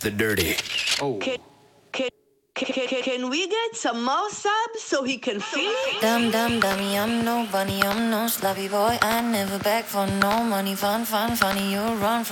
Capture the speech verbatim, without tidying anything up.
the dirty. Oh. Can, can, can, can, can we get some more subs so he can feel it? Dum dum dummy, I'm no bunny, I'm no sloppy boy. I never beg for no money. Fun, fun, funny, you run from